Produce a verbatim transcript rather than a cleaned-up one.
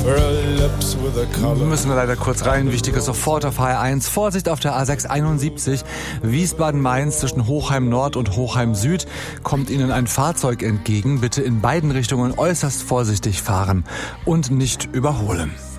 Müssen wir leider kurz rein. Wichtiges sofort auf H R eins. Vorsicht auf der A sechs einundsiebzig. Wiesbaden-Mainz zwischen Hochheim Nord und Hochheim Süd kommt Ihnen ein Fahrzeug entgegen. Bitte in beiden Richtungen äußerst vorsichtig fahren und nicht überholen.